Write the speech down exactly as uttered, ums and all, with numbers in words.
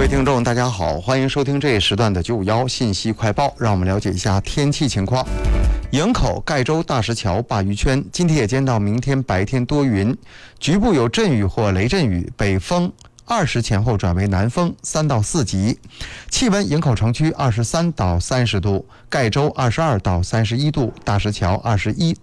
听众大家好，欢迎收听这一时段的九五一信息快报，让我们了解一下天气情况。营口、盖州、大石桥、鲅鱼圈今天夜间到明天白天多云，局部有阵雨或雷阵雨，北风二十前后转为南风三到四级。气温：营口城区二十三到三十度，盖州二十二到三十一度，大石桥二十一